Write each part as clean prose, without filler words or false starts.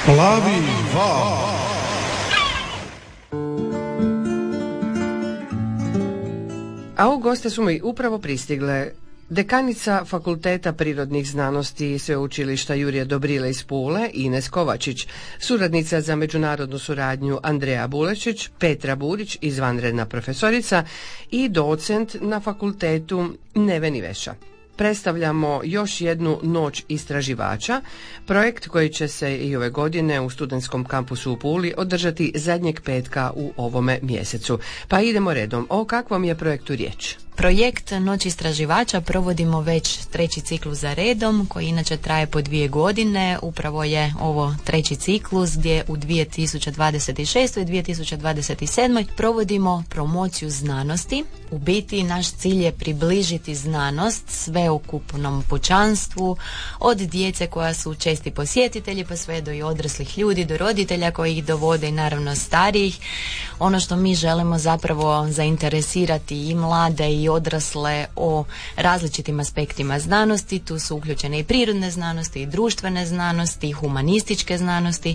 Plavi val. A u goste su mi upravo pristigle dekanica Fakulteta prirodnih znanosti i Sveučilišta Jurija Dobrile iz Pule, Ines Kovačić, suradnica za međunarodnu suradnju Andreja Bulešić, Petra Burić, izvanredna profesorica, i docent na fakultetu Neven Iveša. Predstavljamo još jednu noć istraživača, projekt koji će se i ove godine u studentskom kampusu u Puli održati zadnjeg petka u ovome mjesecu. Pa idemo redom. O kakvom je projektu riječ? Projekt Noć istraživača provodimo već treći ciklus za redom, koji inače traje po 2 godine. Upravo je ovo treći ciklus gdje u 2026. i 2027. provodimo promociju znanosti. U biti naš cilj je približiti znanost sveukupnom pučanstvu, od djece koja su česti posjetitelji pa sve do i odraslih ljudi, do roditelja koji ih dovode i naravno starijih. Ono što mi želimo zapravo zainteresirati i mlade i odrasle o različitim aspektima znanosti. Tu su uključene i prirodne znanosti, i društvene znanosti, i humanističke znanosti,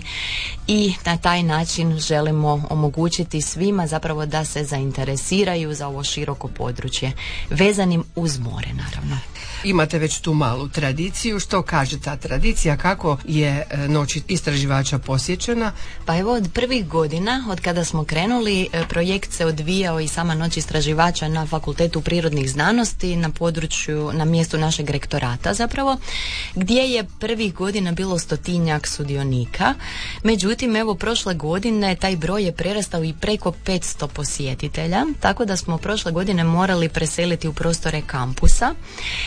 i na taj način želimo omogućiti svima zapravo da se zainteresiraju za ovo široko područje, vezanim uz more naravno. Imate već tu malu tradiciju. Što kaže ta tradicija? Kako je Noć istraživača posjećena? Pa evo, od prvih godina, od kada smo krenuli, projekt se odvijao i sama Noć istraživača na Fakultetu prirodnih znanosti, na području, na mjestu našeg rektorata zapravo, gdje je prvih godina bilo 100-tinjak sudionika. Međutim, evo, prošle godine taj broj je prerastao i preko 500 posjetitelja, tako da smo prošle godine morali preseliti u prostore kampusa.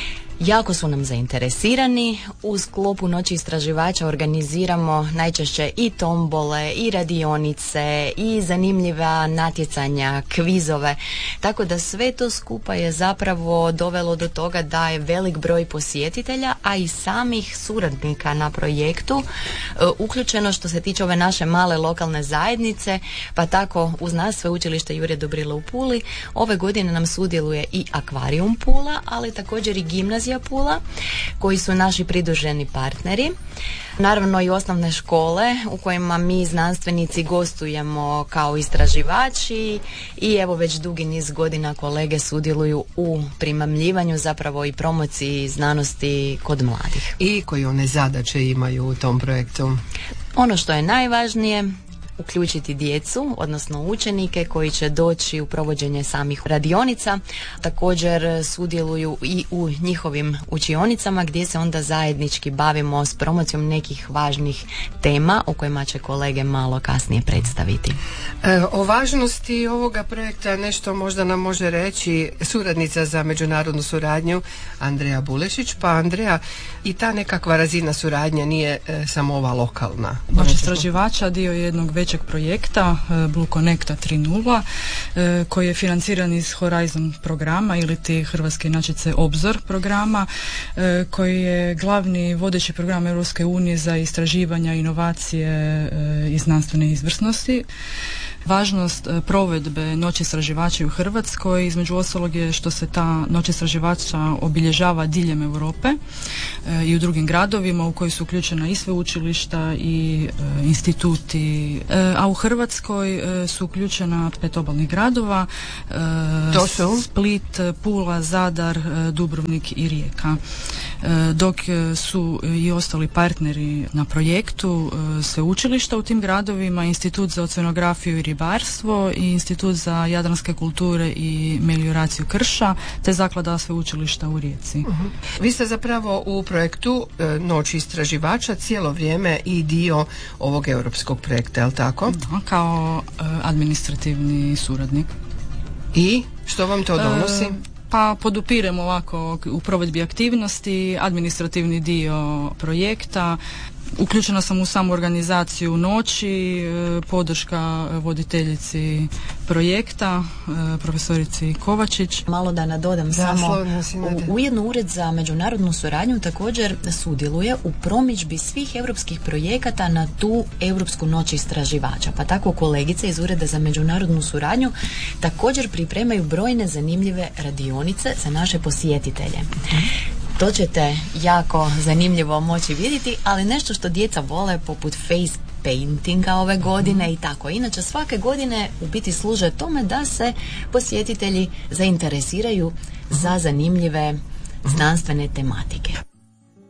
Jako su nam zainteresirani. U sklopu Noći istraživača organiziramo najčešće i tombole, i radionice, i zanimljiva natjecanja, kvizove. Tako da sve to skupa je zapravo dovelo do toga da je velik broj posjetitelja, a i samih suradnika na projektu uključeno što se tiče ove naše male lokalne zajednice, pa tako uz nas Sveučilište Jurija Dobrile u Puli ove godine nam sudjeluje i Akvarijum Pula, ali također i Gimnazija Pula, koji su naši pridruženi partneri. Naravno i osnovne škole u kojima mi znanstvenici gostujemo kao istraživači, i evo već dugi niz godina kolege sudjeluju u primamljivanju zapravo i promociji znanosti kod mladih. I koje one zadaće imaju u tom projektu? Ono što je najvažnije, uključiti djecu, odnosno učenike koji će doći u provođenje samih radionica. Također sudjeluju i u njihovim učionicama gdje se onda zajednički bavimo s promocijom nekih važnih tema o kojima će kolege malo kasnije predstaviti. O važnosti ovoga projekta nešto možda nam može reći suradnica za međunarodnu suradnju Andreja Bulešić. Pa Andreja, i ta nekakva razina suradnje nije samo ova lokalna. Noć istraživača dio je jednog većeg projekta Blue Connecta 3.0 koji je financiran iz Horizon programa ili ti hrvatske inačice Obzor programa, koji je glavni vodeći program Europske unije za istraživanja, inovacije i znanstvene izvrsnosti. Važnost provedbe Noći istraživača u Hrvatskoj između ostalog je što se ta Noć istraživača obilježava diljem Europe i u drugim gradovima u koji su uključena i sveučilišta i instituti, a u Hrvatskoj su uključena 5 obalnih gradova, to su Split, Pula, Zadar, Dubrovnik i Rijeka, dok su i ostali partneri na projektu sveučilišta u tim gradovima, Institut za oceanografiju i ribarstvo i Institut za jadranske kulture i melioraciju krša, te Zaklada sveučilišta u Rijeci. Vi ste zapravo u projektu Noći istraživača cijelo vrijeme i dio ovog europskog projekta, je li tako? Da, kao administrativni suradnik. I što vam to donosi? Pa podupiremo ovako u provedbi aktivnosti, administrativni dio projekta. Uključena sam u samu organizaciju noći, podrška voditeljici projekta, profesorici Kovačić. Malo da nadodam samo, ujedno Ured za međunarodnu suradnju također sudjeluje u promidžbi svih europskih projekata na tu Europsku noć istraživača. Pa tako kolegice iz Ureda za međunarodnu suradnju također pripremaju brojne zanimljive radionice za naše posjetitelje. To ćete jako zanimljivo moći vidjeti, ali nešto što djeca vole poput face paintinga ove godine i tako. Inače svake godine u biti služe tome da se posjetitelji zainteresiraju za zanimljive znanstvene tematike.